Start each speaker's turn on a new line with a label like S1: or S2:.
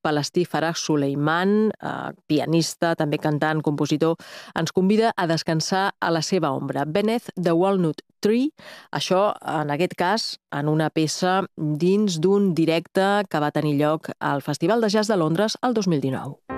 S1: palestí Farah Suleiman, pianista, també cantant, compositor, ens convida a descansar a la seva ombra. Beneath the Walnut Tree, això, en aquest cas, en una peça dins d'un directe que va tenir lloc al Festival de Jazz de Londres el 2019.